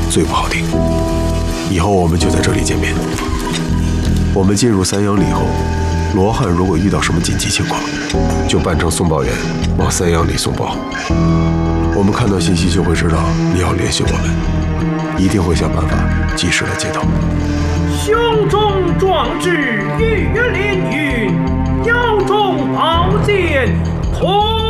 最不好听。以后我们就在这里见面。我们进入三阳里后，罗汉如果遇到什么紧急情况，就扮成送报员往三阳里送报。我们看到信息就会知道你要联系我们，一定会想办法及时来接到。 胸中壮志玉连云，腰中宝剑统